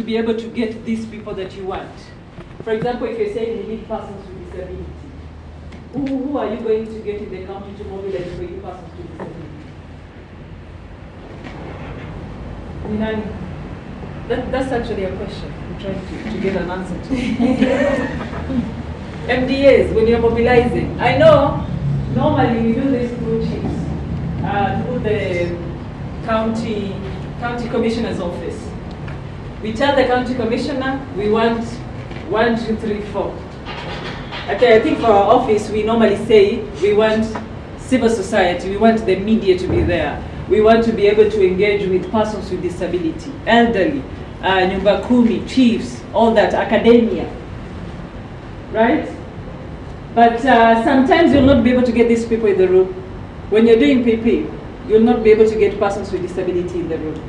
to be able to get these people that you want. For example, if you're saying you need persons with disability, who are you going to get in the county to mobilize for you persons with disability? That's actually a question I'm trying to get an answer to. MDAs, when you're mobilizing, I know normally we do this through chiefs, through the county commissioner's office. We tell the county commissioner we want 1, 2, 3, 4. Okay, I think for our office we normally say we want civil society, we want the media to be there. We want to be able to engage with persons with disability, elderly, nyumba kumi, chiefs, all that, academia, right? But sometimes you'll not be able to get these people in the room. When you're doing PP, you'll not be able to get persons with disability in the room.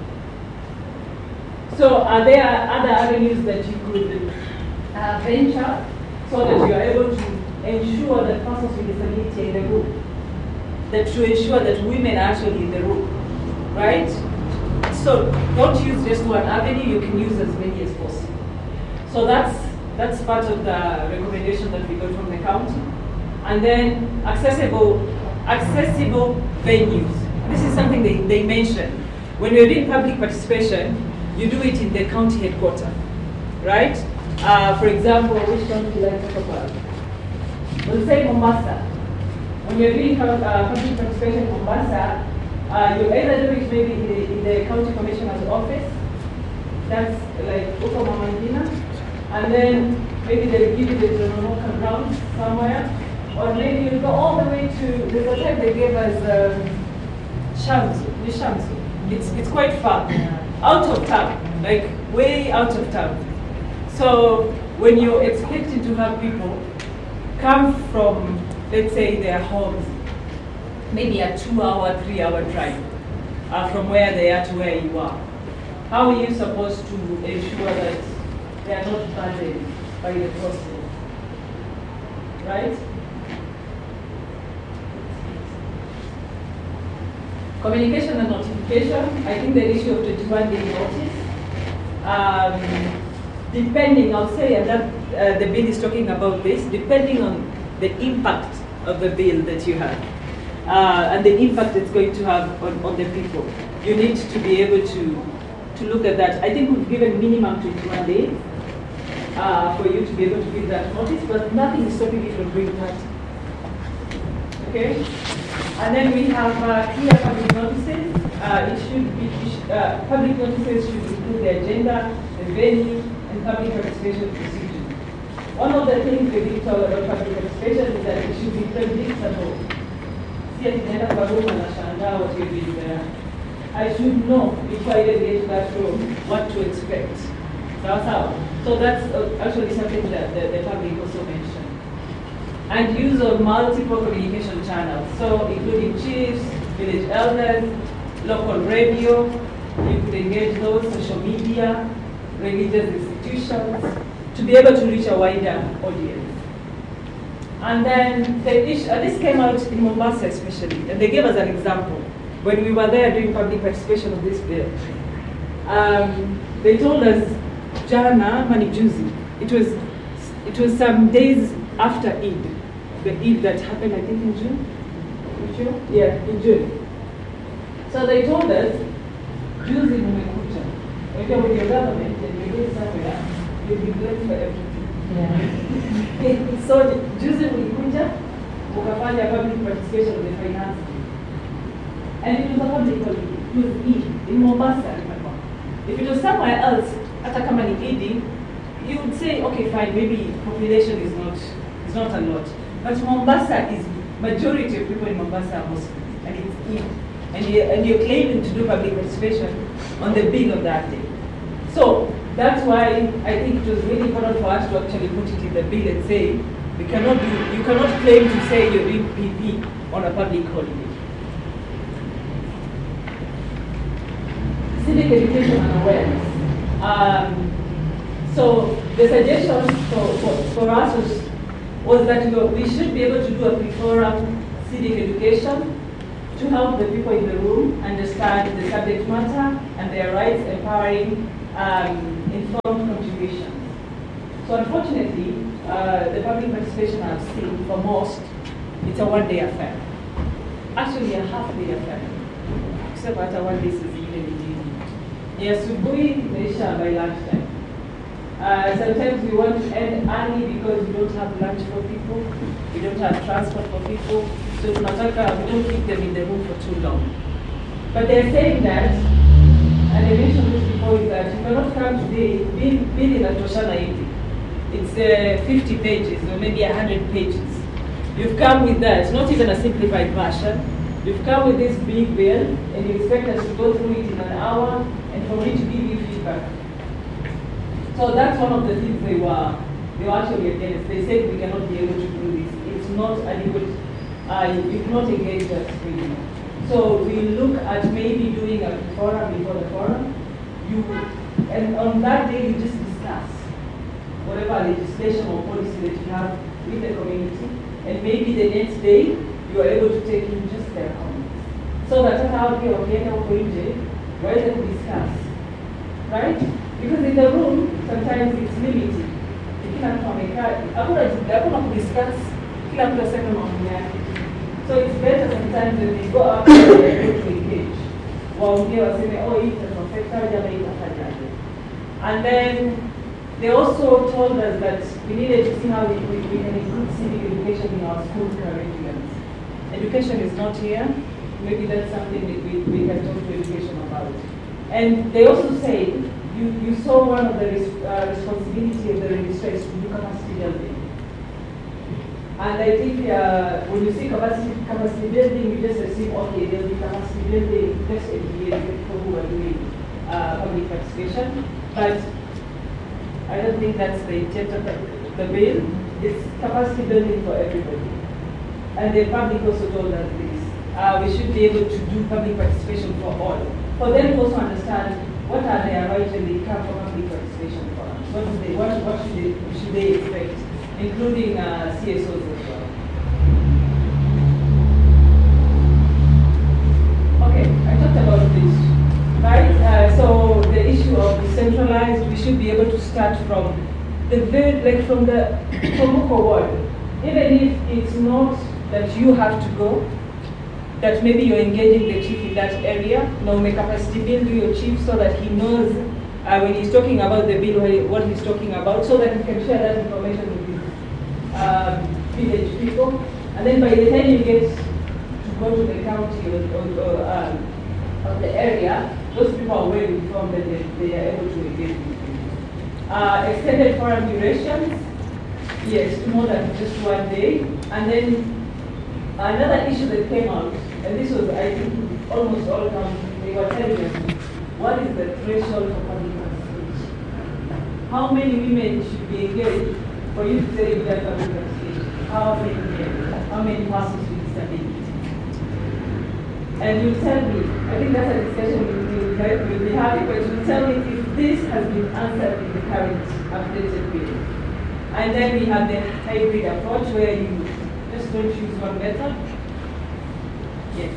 So are there other avenues that you could venture so that you are able to ensure that persons with disability are in the room? That to ensure that women are actually in the room, right? So don't use just one avenue, you can use as many as possible. So that's part of the recommendation that we got from the county. And then accessible venues. This is something they mentioned. When you're doing public participation, you do it in the county headquarters, right? For example, which county would you like to talk about? We'll say Mombasa. When you're doing public participation in Mombasa, you either do it maybe in the county commissioner's office, that's like Uko Mamangina, and then maybe they'll give you the Jononoka ground somewhere, or maybe you go all the way to, there's a time they gave us Shamsu. It's quite far, out of town, like way out of town. So when you're expecting to have people come from, let's say, their homes, maybe a 2-hour, 3-hour drive from where they are to where you are, how are you supposed to ensure that they are not burdened by the process, right? Communication and notification, I think the issue of 21-day notice, depending, I'll say, and that the bill is talking about this, depending on the impact of the bill that you have and the impact it's going to have on the people. You need to be able to look at that. I think we've given minimum 21 days for you to be able to give that notice, but nothing is stopping you from doing that. Okay? And then we have clear public notices. Public notices should include the agenda, the venue, and public participation procedures. One of the things we did talk about public participation is that it should be predictable. See, at the end of the room, what you're doing there. I should know before I even get to that room what to expect. So that's actually something that the public also mentioned. And use of multiple communication channels, so including chiefs, village elders, local radio, you could engage those, social media, religious institutions, to be able to reach a wider audience. And then this came out in Mombasa especially, and they gave us an example. When we were there doing public participation of this bill, they told us, Jana Manijuzi, it was some days after Eid, the Eid that happened, I think in June? Yeah, in June. So they told us, Juzi mumekucha. Okay, with your government and you go somewhere, you'll be blamed for everything. Yeah. So Juzi mumekucha, ukafanya public participation of the finance bill. And it was a public holiday. It was Eid in Mombasa, remember. If it was somewhere else, at Akamani Eid, you would say, okay, fine, maybe population is not a lot. But Mombasa is, majority of people in Mombasa are Muslims, and it's Eid. And you're claiming to do public participation on the bill of that day. So that's why I think it was really important for us to actually put it in the bill and say, you cannot claim to say you're doing PP on a public holiday. Civic education and awareness. So the suggestion for us was that we should be able to do a pre-forum civic education to help the people in the room understand the subject matter and their rights, empowering, informing So unfortunately, the public participation I've seen for most, it's a one-day affair. Actually, a half-day affair. Except after one day is really easy. Yes, asubuhi inaisha by lunchtime. Sometimes we want to end early because we don't have lunch for people, we don't have transport for people, so we don't keep them in the room for too long. But they're saying that, and I mentioned this before, is that you cannot come today, being in a Toshana 80. It's 50 pages or maybe 100 pages. You've come with that, not even a simplified version. You've come with this big bill and you expect us to go through it in an hour and for me to give you feedback. So that's one of the things they were actually against. They said we cannot be able to do this. It's not adequate. You cannot engage us really. So we look at maybe doing a forum before the forum. And on that day you just discuss whatever legislation or policy that you have with the community. And maybe the next day you are able to take in just their comments. So that how we where they discuss. Right? Because in the room, sometimes it's limited. Hakuna discuss, kila mtu aseme maoni yake. So it's better sometimes when we go out and we're able to engage. Waongee waseme, oh, hii itafekta jana itafanyaje. And then they also told us that we needed to see how we can improve civic education in our school curriculums. Education is not here. Maybe that's something that we can talk to education about. And they also say, you saw one of the responsibility of the registrar is to do capacity building. And I think when you see capacity building, you just assume, okay, there'll be capacity building just for people who are doing public participation. But I don't think that's the intent of the bill. It's capacity building for everybody. And the public also told us this. We should be able to do public participation for all. For them to also understand what are their rights when they come for public participation forums. What should they expect, including CSOs as well. Okay, I talked about this, right? So the issue of decentralized, we should be able to start from from Muko ward. Even if it's not that you have to go, that maybe you're engaging the chief in that area, make capacity build to your chief so that he knows when he's talking about the bill, what he's talking about, so that he can share that information with his village people. And then by the time you get to go to the county or the area, those people are well informed that they are able to engage with you. Extended forum durations, yes, more than just one day. And then another issue that came out, and this was, I think, almost all counties, they were telling us, what is the threshold for public participation? How many women should be engaged for you to say you have public participation? How many women? How many persons with disability? And you tell me, I think that's a discussion we'll be having, but you tell me if this has been answered in the current updated bill. And then we have the hybrid approach where you just don't choose one method. Yes.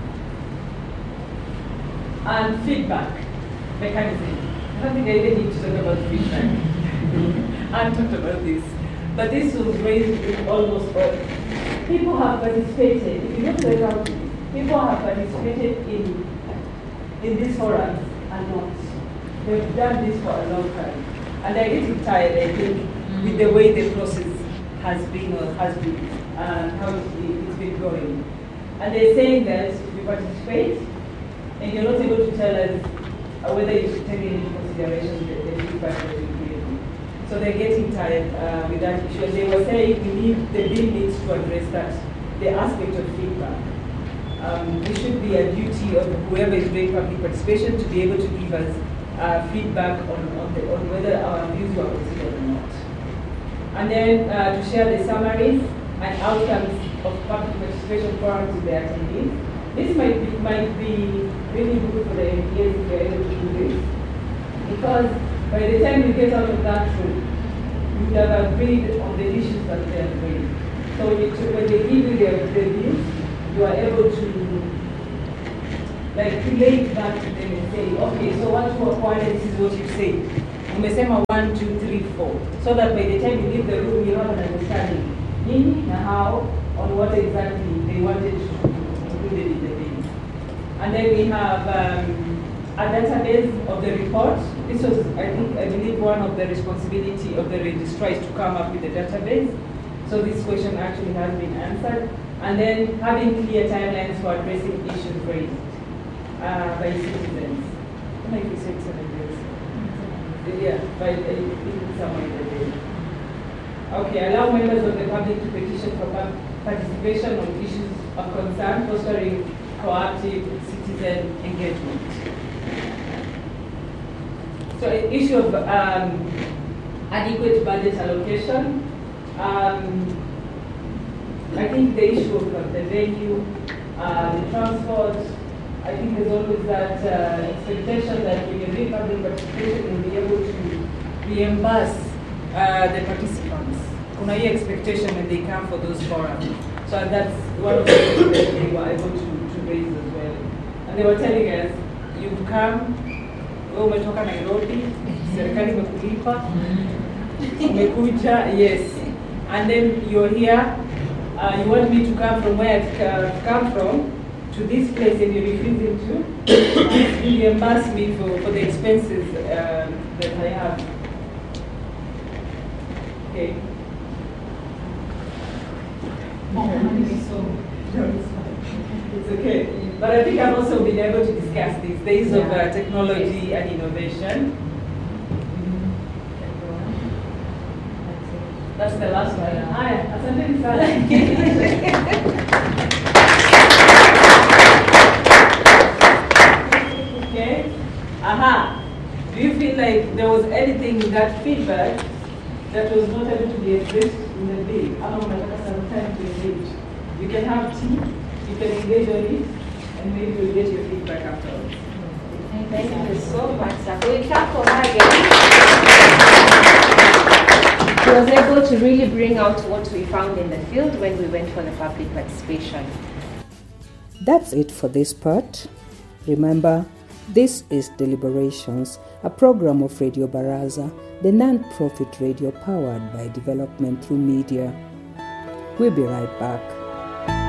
And feedback mechanism. I don't think I even need to talk about feedback. I talked about this. But this was raised in almost all. People have participated, if you look at the county, people have participated in these forums and not. They've done this for a long time. And they're getting tired, I think, with the way the process has been and how it's been going. And they're saying that you participate and you're not able to tell us whether you should take into consideration the feedback that you're giving. So they're getting tired with that issue. And they were saying the bill needs to address that, the aspect of feedback. It should be a duty of whoever is doing public participation to be able to give us feedback on whether our views were considered or not. And then to share the summaries and outcomes of public participation forums with the attendees. This might be really good for the MPAs if they're able to do this, because by the time you get out of that room, you would have agreed on the issues that they have raised. So when they give you their views, you are able to relate that to them and say, okay, so what you acquired, this is what you say. umesema 1, 2, 3, 4, so that by the time you leave the room you have an understanding nini na how on what exactly they wanted to include in the bill. And then we have a database of the report. This was, I believe, one of the responsibility of the registrar is to come up with a database. So this question actually has been answered. And then having clear timelines for addressing issues raised by citizens. I don't know if you said something else. Yeah, by somewhere in the day. Okay, allow members of the public to petition for participation on issues of concern, fostering proactive citizen engagement. So, issue of adequate budget allocation. I think the issue of the venue, the transport. I think there's always that expectation that when you do public participation, you'll be able to reimburse the participants. Kuna hii expectation when they come for those forums. So that's one of the things that they were able to raise as well. And they were telling us, you've come, wewe umetoka Nairobi, serikali imekulipa, umekuja, yes. And then you're here, you want me to come from where I've come from to this place, and you're refusing to reimburse me for the expenses that I have. Okay. It's okay. But I think I've also been able to discuss these days of technology and innovation. That's the last one. Asante sana. Okay. Do you feel like there was anything in that feedback that was not able to be addressed in the bill? I don't want to take some time to engage. You can have tea, you can engage on it, and maybe we'll get your feedback afterwards. Thank you so much, sir. We clap for her again. She was able to really bring out what we found in the field when we went for the public participation. That's it for this part. Remember, this is Deliberations, a program of Radio Baraza, the non-profit radio powered by development through media. We'll be right back.